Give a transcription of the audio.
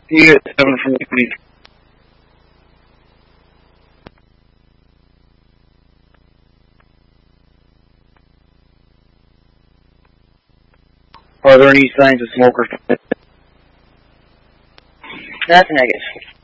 Unit 7 from the police. Are there any signs of smoke or fire? That's negative.